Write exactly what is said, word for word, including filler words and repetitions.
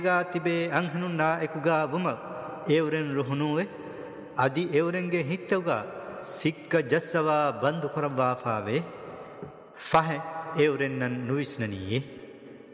गा තිබේ අංහනුන්නා එකුගා වුම ඒවරෙන් රුහුණුවේ අදි ඒවරෙන්ගේ හිත්තවගා සික්ක ජස්සවා බන්දු කරවා ෆාවේ ෆහ ඒවරෙන්නන් නුවිස්නනීයේ